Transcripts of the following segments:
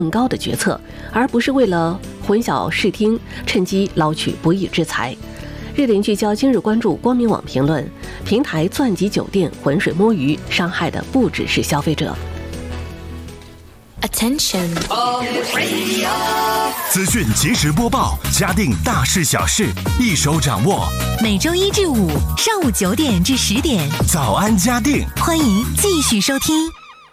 更高的决策，而不是为了混淆视听，趁机捞取不义之财。热点聚焦今日关注光明网评论：平台钻级酒店浑水摸鱼，伤害的不只是消费者。 Attention！ 资讯即时播报，嘉定大事小事一手掌握。 每周1至5上午9点至10点， 早安嘉定， 欢迎继续收听。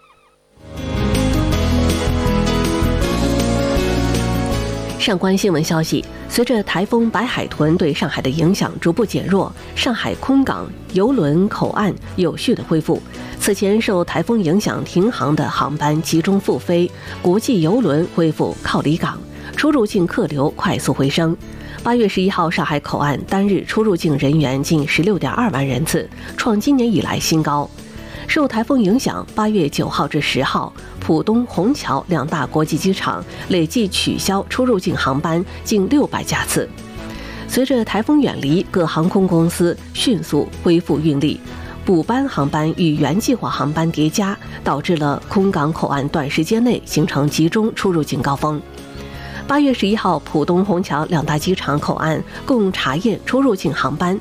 上关新闻消息，随着台风白海豚对上海的影响逐步减弱，上海空港邮轮口岸有序的恢复。此前受台风影响停航的航班集中复飞，国际邮轮恢复靠离港，出入境客流快速回升。8月11号，上海口岸单日出入境人员近16.2万人次，创今年以来新高。受台风影响，8月9号至10号，浦东、虹桥2大国际机场累计取消出入境航班近600架次。随着台风远离，各航空公司迅速恢复运力，补班航班与原计划航班叠加，导致了空港口岸短时间内形成集中出入境高峰。8月11号，浦东、虹桥2大机场口岸共查验出入境航班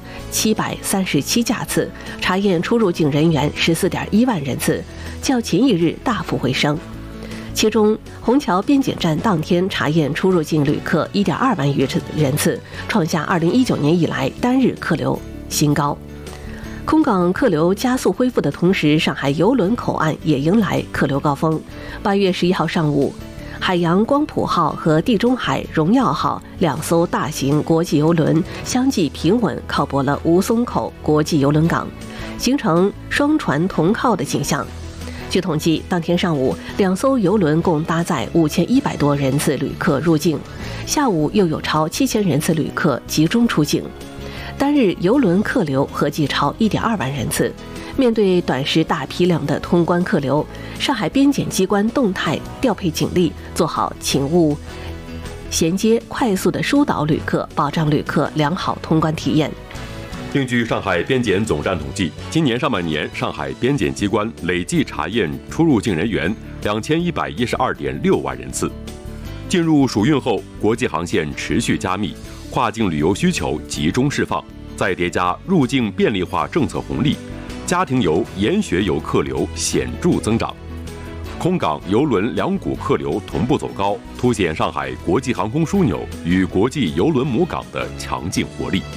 737架次，查验出入境人员14.1万人次，较前一日大幅回升。其中，虹桥边检站当天查验出入境旅客1.2万余人次，创下2019年以来单日客流新高。空港客流加速恢复的同时，上海邮轮口岸也迎来客流高峰。8月11号上午，海洋光谱号和地中海荣耀号2艘大型国际邮轮相继平稳靠泊了吴淞口国际邮轮港，形成双船同靠的景象。据统计，当天上午2艘邮轮共搭载5100多人次旅客入境，下午又有超7000人次旅客集中出境，单日邮轮客流合计超1.2万人次。面对短时大批量的通关客流，上海边检机关动态调配警力，做好勤务衔接，快速的疏导旅客，保障旅客良好通关体验。 另据上海边检总站统计，今年上半年上海边检机关累计查验出入境人员2112.6万人次。进入暑运后，国际航线持续加密，跨境旅游需求集中释放，再叠加入境便利化政策红利，家庭游、研学游客流显著增长，空港、邮轮2股客流同步走高，凸显上海国际航空枢纽与国际邮轮母港的强劲活力。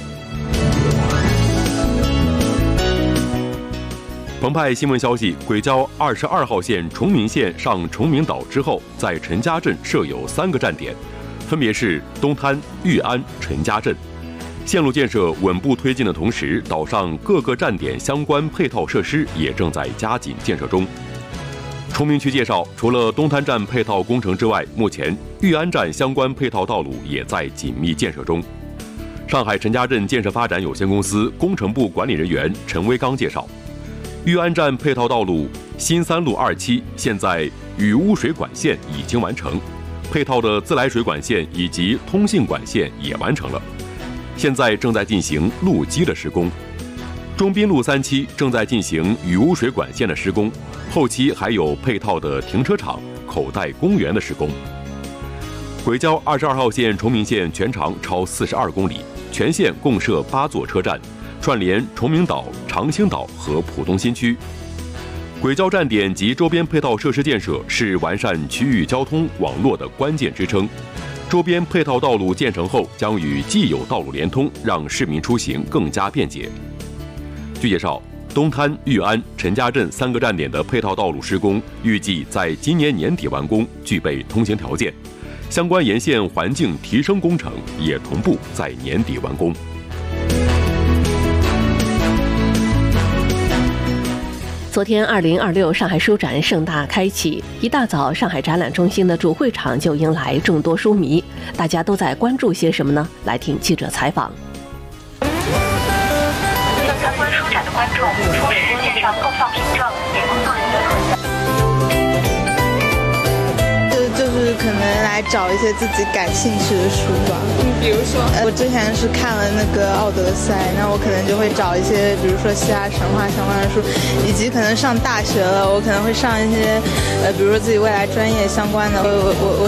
澎湃新闻消息，轨交22号线崇明线上崇明岛之后，在陈家镇设有3个站点，分别是东滩、裕安、陈家镇。线路建设稳步推进的同时，岛上各个站点相关配套设施也正在加紧建设中。崇明区介绍，除了东滩站配套工程之外，目前裕安站相关配套道路也在紧密建设中。上海陈家镇建设发展有限公司工程部管理人员陈威刚介绍，裕安站配套道路新3路2期现在雨污水管线已经完成，配套的自来水管线以及通信管线也完成了，现在正在进行路基的施工。中滨路3期正在进行雨污水管线的施工，后期还有配套的停车场、口袋公园的施工。轨交22号线崇明线全长超42公里，全线共设8座车站，串联崇明岛、长兴岛和浦东新区。轨交站点及周边配套设施建设是完善区域交通网络的关键支撑。周边配套道路建成后，将与既有道路连通，让市民出行更加便捷。据介绍，东滩、裕安、陈家镇3个站点的配套道路施工预计在今年年底完工，具备通行条件。相关沿线环境提升工程也同步在年底完工。 昨天2026上海书展盛大开启，一大早上海展览中心的主会场就迎来众多书迷，大家都在关注些什么呢？来听记者采访。 参观书展的观众出示线上购票凭证给工作人员核实。 就是可能来找一些自己感兴趣的书吧。 比如说， 我之前是看了那个《奥德赛》，那我可能就会找一些，比如说希腊神话相关的书，以及可能上大学了，我可能会上一些，比如说自己未来专业相关的。我